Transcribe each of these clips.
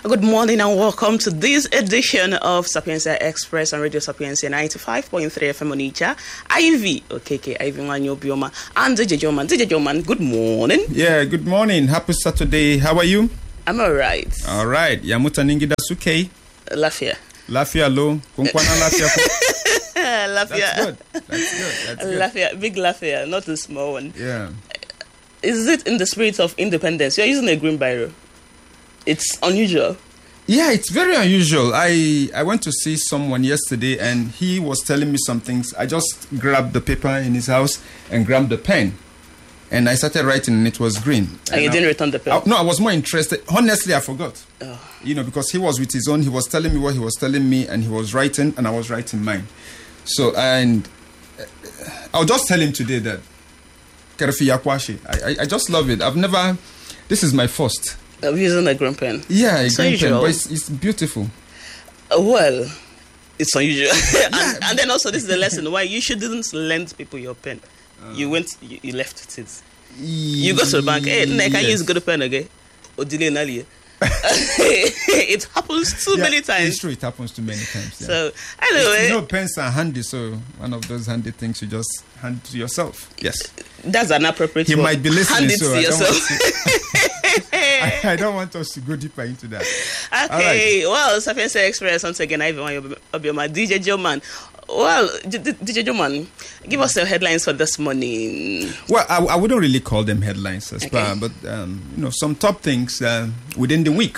Good morning and welcome to this edition of Sapienza Express on Radio Sapienza 95.3 FM Onitsha. Ivy, Ivy Wanyobioma, and DJ Joman. DJ Joman, good morning. Yeah, good morning. Happy Saturday. How are you? I'm alright. Alright. Yamuta Ningida Suke. Lafia. Lafia lo. Kunkwana Lafia. Lafia. That's good. Lafia, big Lafia, not a small one. Yeah. Is it in the spirit of independence? You're using a green biro. It's unusual. Yeah, it's very unusual. I went to see someone yesterday and he was telling me some things. I just grabbed the paper in his house and grabbed the pen. And I started writing and it was green. And you didn't return the pen? No, I was more interested. Honestly, I forgot. Oh. Because he was with his own. He was telling me what he was telling me and he was writing and I was writing mine. So, and I'll just tell him today that Kerefi Yakwashi. I just love it. This is my first. Of using a green pen. Yeah, a green pen, but it's beautiful. Well, it's unusual. and then also, this is the lesson why you shouldn't lend people your pen. You left it. You go to the bank. Hey, can you use good pen again? Or delay earlier. It happens too many times. It's true, it happens too many times. Yeah. So, anyway. Pens are handy, so one of those handy things you just hand to yourself. Yes. That's an appropriate He might be listening, hand it to yourself. I don't want us to go deeper into that. Okay, right. Well, Sapienza Express, once again, Ivy Wanyobioma, DJ Joman. Well, DJ Joman, give us the headlines for this morning. Well, I wouldn't really call them headlines, but some top things within the week.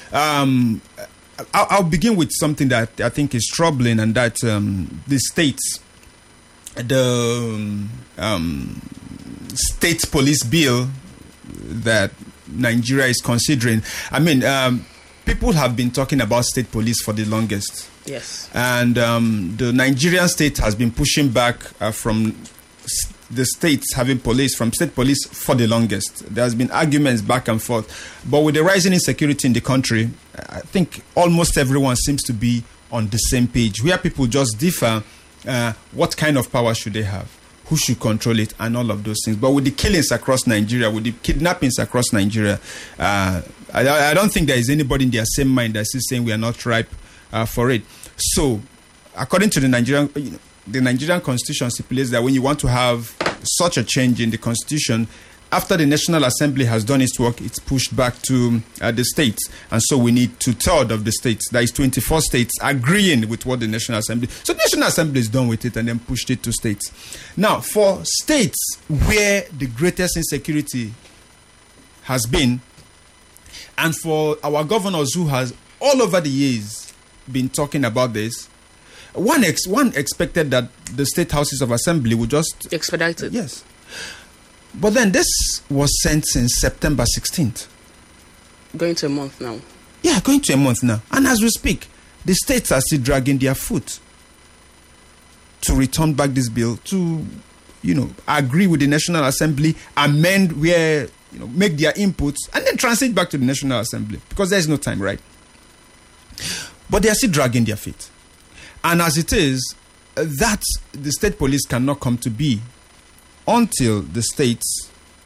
I'll begin with something that I think is troubling, and that the states, the state police bill that Nigeria is considering. I mean, people have been talking about state police for the longest. Yes. And the Nigerian state has been pushing back from the states having police, from state police for the longest. There has been arguments back and forth. But with the rising insecurity in the country, I think almost everyone seems to be on the same page. Where people just differ, what kind of power should they have? Who should control it, and all of those things. But with the killings across Nigeria, with the kidnappings across Nigeria, I don't think there is anybody in their same mind that is saying we are not ripe for it. So, according to the Nigerian Constitution stipulates that when you want to have such a change in the Constitution, after the National Assembly has done its work, it's pushed back to the states. And so we need 2/3 of the states, that is 24 states, agreeing with what the National Assembly... So the National Assembly is done with it and then pushed it to states. Now, for states where the greatest insecurity has been, and for our governors who has all over the years been talking about this, one expected that the state houses of assembly would just... expedite it. Yes. But then this was sent since September 16th. Going to a month now. Yeah, going to a month now. And as we speak, the states are still dragging their foot to return back this bill, to, agree with the National Assembly, amend where, make their inputs, and then translate back to the National Assembly. Because there's no time, right? But they are still dragging their feet. And as it is, that the state police cannot come to be until the states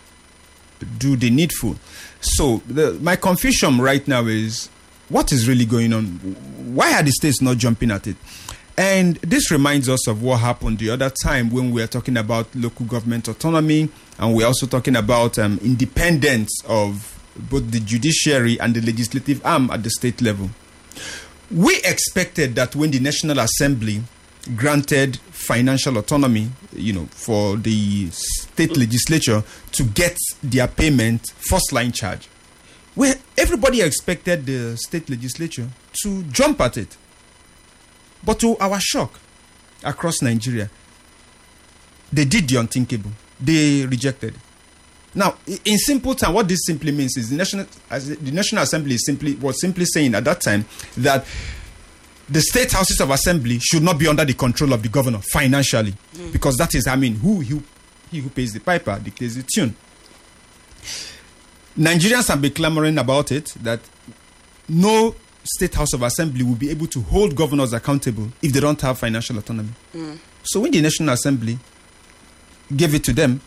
do the needful. So my confusion right now is, what is really going on? Why are the states not jumping at it? And this reminds us of what happened the other time when we were talking about local government autonomy, and we're also talking about independence of both the judiciary and the legislative arm at the state level. We expected that when the National Assembly granted financial autonomy, for the state legislature to get their payment first line charge, where everybody expected the state legislature to jump at it. But to our shock, across Nigeria, they did the unthinkable. They rejected. Now, in simple terms, what this simply means is the National Assembly was simply saying at that time that the state houses of assembly should not be under the control of the governor financially, because that is, he who pays the piper dictates the tune. Nigerians have been clamoring about it, that no state house of assembly will be able to hold governors accountable if they don't have financial autonomy. So when the National Assembly gave it to them,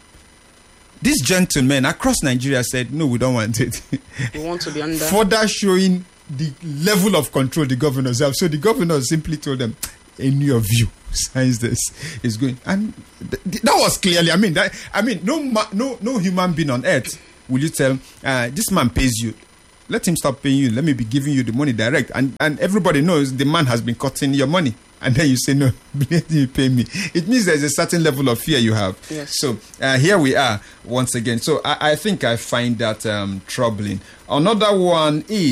these gentlemen across Nigeria said, no, we don't want it. We want to be under. Further showing the level of control the governors have. So the governors simply told them, in your view, science this is going. And that was clearly, no human being on earth will you tell, this man pays you, let him stop paying you, let me be giving you the money direct. And everybody knows the man has been cutting your money. And then you say, no, you pay me. It means there's a certain level of fear you have. Yes. So here we are once again. So I think I find that troubling. Another one is